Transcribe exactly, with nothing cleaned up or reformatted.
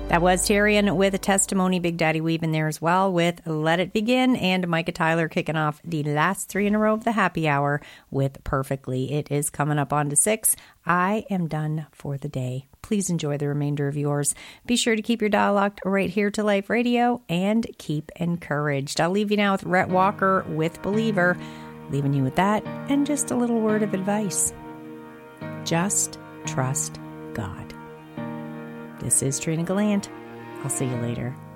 That was Tyrion with a testimony. Big Daddy Weave in there as well with Let It Begin, and Micah Tyler kicking off the last three in a row of the happy hour with Perfectly. It is coming up on to six. I am done for the day. Please enjoy the remainder of yours. Be sure to keep your dial locked right here to Life Radio and keep encouraged. I'll leave you now with Rhett Walker with Believer, leaving you with that and just a little word of advice. Just trust God. This is Trina Gallant. I'll see you later.